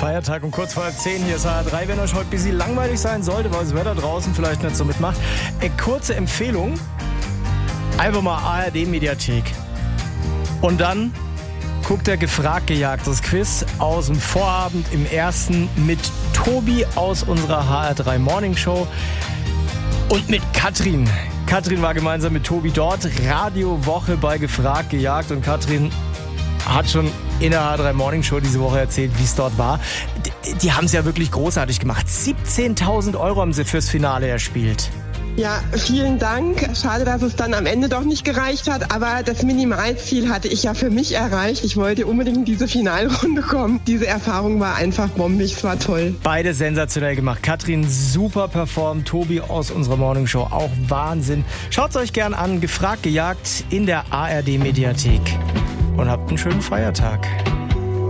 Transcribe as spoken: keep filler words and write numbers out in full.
Feiertag um kurz vor zehn, hier ist H R drei. Wenn euch heute ein bisschen langweilig sein sollte, weil das Wetter draußen vielleicht nicht so mitmacht. Eine kurze Empfehlung, einfach mal A R D-Mediathek. Und dann guckt der gefragt gejagt, das Quiz aus dem Vorabend im ersten mit Tobi aus unserer H R drei Morning Show und mit Katrin. Katrin war gemeinsam mit Tobi dort, Radiowoche bei gefragt gejagt, und Katrin hat schon in der H R drei Morning Show diese Woche erzählt, wie es dort war. Die, die haben es ja wirklich großartig gemacht. siebzehntausend Euro haben sie fürs Finale erspielt. Ja, vielen Dank. Schade, dass es dann am Ende doch nicht gereicht hat, aber das Minimalziel hatte ich ja für mich erreicht. Ich wollte unbedingt in diese Finalrunde kommen. Diese Erfahrung war einfach bombig, es war toll. Beide sensationell gemacht. Katrin super performt, Tobi aus unserer Morning Show auch Wahnsinn. Schaut's euch gern an, gefragt gejagt in der A R D Mediathek. Und habt einen schönen Feiertag.